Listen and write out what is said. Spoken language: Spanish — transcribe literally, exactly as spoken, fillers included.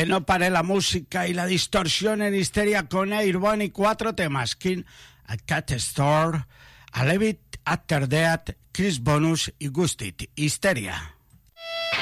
Que no pare la música y la distorsión en Histeria con Airborne y cuatro temas: King, A Cat Store, A Levit, After Death, Chris Bonus y Gustit. Histeria.